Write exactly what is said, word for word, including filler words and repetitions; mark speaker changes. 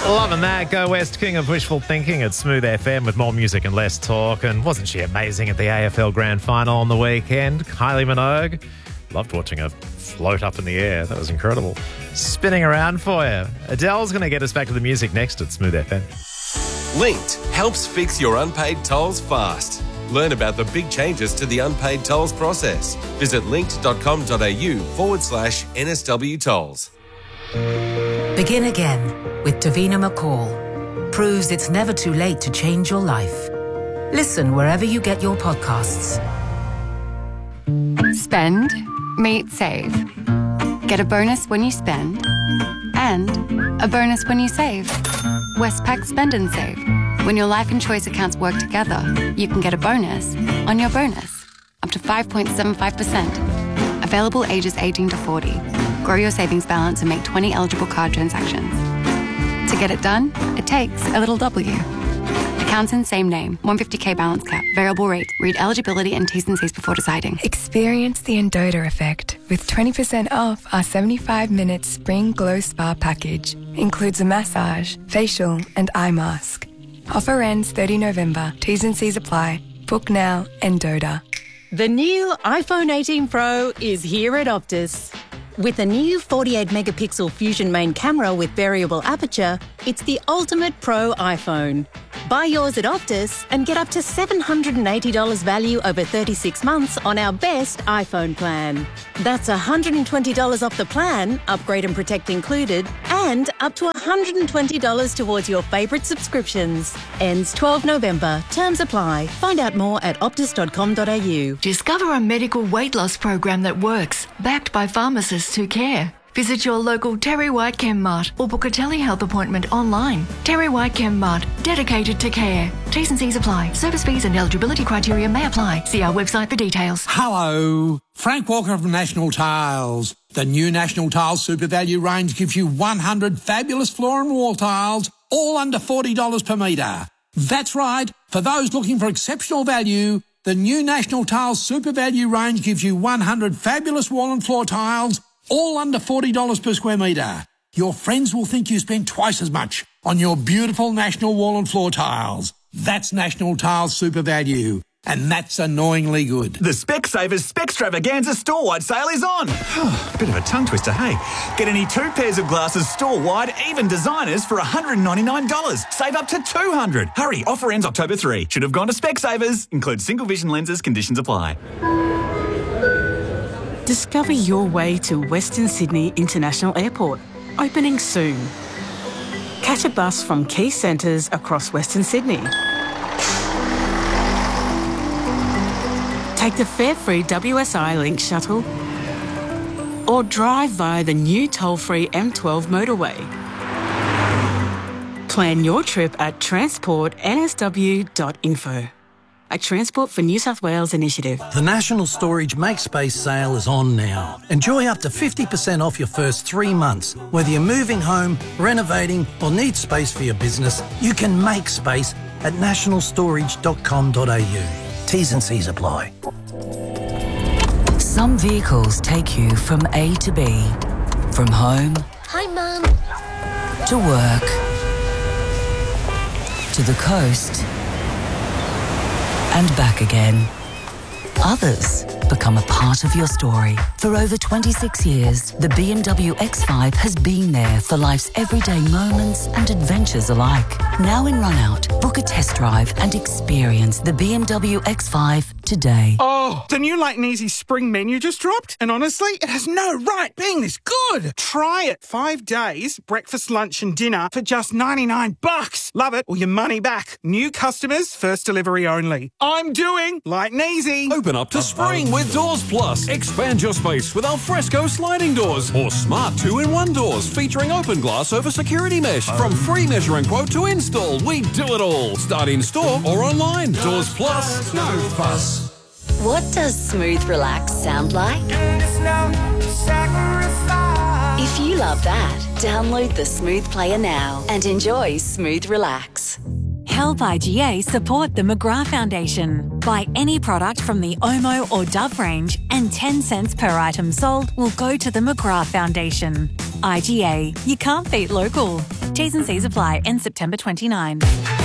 Speaker 1: Loving that. Go West, king of wishful thinking at Smooth F M with more music and less talk. And wasn't she amazing at the A F L Grand Final on the weekend? Kylie Minogue. Loved watching her float up in the air. That was incredible. Spinning around for you. Adele's going to get us back to the music next at Smooth F M.
Speaker 2: Linked helps fix your unpaid tolls fast. Learn about the big changes to the unpaid tolls process. Visit linked.com.au forward slash NSW tolls.
Speaker 3: Begin again with Davina McCall. Proves it's never too late to change your life. Listen wherever you get your podcasts.
Speaker 4: Spend, meet, save. Get a bonus when you spend and a bonus when you save. Westpac Spend and Save. When your life and choice accounts work together, you can get a bonus on your bonus, up to five point seven five percent. Available ages eighteen to forty. Grow your savings balance and make twenty eligible card transactions. To get it done, it takes a little W. Accounts in same name, one hundred fifty K balance cap, variable rate. Read eligibility and T's and C's before deciding.
Speaker 5: Experience the Endota effect with twenty percent off our seventy-five minute Spring Glow Spa package. Includes a massage, facial and eye mask. Offer ends thirtieth of November. T's and C's apply. Book now, Endota.
Speaker 6: The new iPhone eighteen Pro is here at Optus. With a new forty-eight megapixel Fusion main camera with variable aperture, it's the ultimate pro iPhone. Buy yours at Optus and get up to seven hundred eighty dollars value over thirty-six months on our best iPhone plan. That's one hundred twenty dollars off the plan, upgrade and protect included, and up to one hundred twenty dollars towards your favourite subscriptions. Ends twelfth of November. Terms apply. Find out more at optus dot com dot a u.
Speaker 7: Discover a medical weight loss program that works, backed by pharmacists who care. Visit your local Terry White Chem Mart or book a telehealth appointment online. Terry White Chem Mart, dedicated to care. T's and C's apply. Service fees and eligibility criteria may apply. See our website for details.
Speaker 8: Hello, Frank Walker from National Tiles. The new National Tiles Super Value range gives you one hundred fabulous floor and wall tiles, all under forty dollars per metre. That's right, for those looking for exceptional value, the new National Tiles Super Value range gives you one hundred fabulous wall and floor tiles, all under forty dollars per square metre. Your friends will think you spent twice as much on your beautiful National wall and floor tiles. That's National Tiles Super Value, and that's annoyingly good.
Speaker 9: The Specsavers Spextravaganza store-wide sale is on. Bit of a tongue twister, hey? Get any two pairs of glasses store-wide, even designers, for one hundred ninety-nine dollars. Save up to two hundred dollars. Hurry, offer ends October third. Should have gone to Specsavers. Includes single vision lenses, conditions apply.
Speaker 6: Discover your way to Western Sydney International Airport, opening soon. Catch a bus from key centres across Western Sydney. Take the fare-free W S I Link shuttle or drive via the new toll-free M twelve motorway. Plan your trip at transport n s w dot info. A Transport for New South Wales initiative.
Speaker 10: The National Storage Make Space sale is on now. Enjoy up to fifty percent off your first three months. Whether you're moving home, renovating or need space for your business, you can make space at national storage dot com dot a u. T's and C's apply.
Speaker 3: Some vehicles take you from A to B. From home...
Speaker 11: Hi, Mum.
Speaker 3: ...to work... ...to the coast... and back again. Others become a part of your story. For over twenty-six years, the B M W X five has been there for life's everyday moments and adventures alike. Now in run-out, book a test drive and experience the B M W X five today.
Speaker 12: Oh, the new Light and Easy spring menu just dropped, and honestly, it has no right being this good. Try it. Five days, breakfast, lunch and dinner for just ninety-nine bucks. Love it or your money back. New customers, first delivery only. I'm doing Light and Easy.
Speaker 13: Open up to spring with Doors Plus. Expand your space with Alfresco sliding doors or smart two-in-one doors featuring open glass over security mesh. From free measuring quote to install, we do it all. Start in store or online. Doors Plus, no fuss.
Speaker 11: What does Smooth Relax sound like? If you love that, download the Smooth Player now and enjoy Smooth Relax.
Speaker 14: Help I G A support the McGrath Foundation. Buy any product from the Omo or Dove range and ten cents per item sold will go to the McGrath Foundation. I G A. You can't beat local. T's and C's apply. End September twenty-ninth.